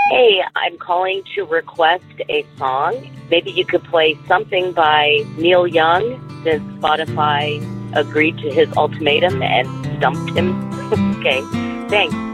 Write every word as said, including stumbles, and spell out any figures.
Hey, I'm calling to request a song. Maybe you could play something by Neil Young, since Spotify agreed to his ultimatum and stumped him. Okay, thanks.